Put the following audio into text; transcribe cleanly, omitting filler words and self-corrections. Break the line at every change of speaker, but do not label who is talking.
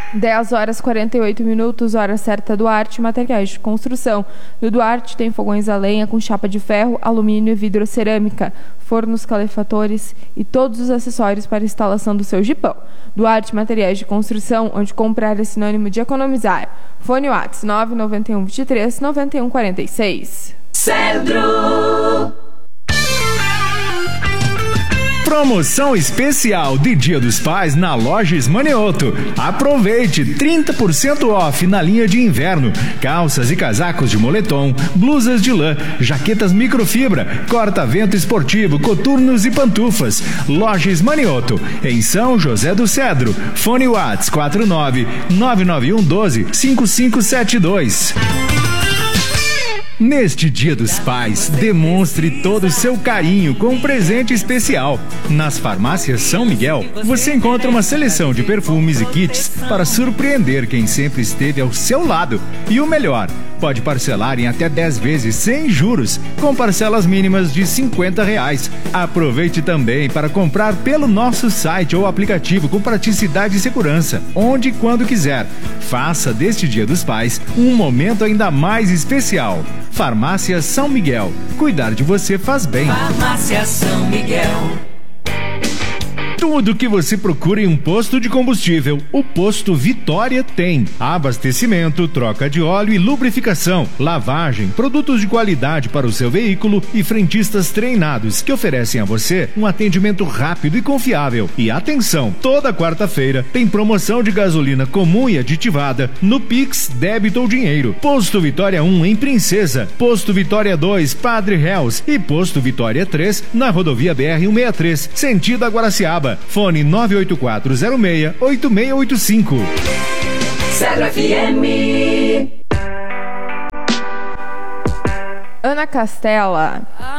10 horas 48 minutos, hora certa. Duarte, materiais de construção. No Duarte tem fogões a lenha com chapa de ferro, alumínio e vidracerâmica, fornos calefatores e todos os acessórios para a instalação do seu jipão. Duarte, materiais de construção, onde comprar é sinônimo de economizar. Fone WhatsApp 991 23 91 46.
Cedro.
Promoção especial de Dia dos Pais na Lojas Manioto. Aproveite 30% off na linha de inverno. Calças e casacos de moletom, blusas de lã, jaquetas microfibra, corta-vento esportivo, coturnos e pantufas. Lojas Manioto, em São José do Cedro. Fone WhatsApp 49-99112-5572. Neste Dia dos Pais, demonstre todo o seu carinho com um presente especial. Nas farmácias São Miguel, você encontra uma seleção de perfumes e kits para surpreender quem sempre esteve ao seu lado. E o melhor, pode parcelar em até 10 vezes sem juros, com parcelas mínimas de R$50. Aproveite também para comprar pelo nosso site ou aplicativo com praticidade e segurança, onde e quando quiser. Faça deste Dia dos Pais um momento ainda mais especial. Farmácia São Miguel. Cuidar de você faz bem.
Farmácia São Miguel.
Tudo que você procura em um posto de combustível, o Posto Vitória tem. Abastecimento, troca de óleo e lubrificação, lavagem, produtos de qualidade para o seu veículo e frentistas treinados que oferecem a você um atendimento rápido e confiável. E atenção, toda quarta-feira tem promoção de gasolina comum e aditivada no Pix, débito ou dinheiro. Posto Vitória 1 em Princesa, Posto Vitória 2, Padre Reus e Posto Vitória 3 na rodovia BR-163, sentido Aguaraciaba. Fone 98406-8685.
Cedro FM.
Ana Castela.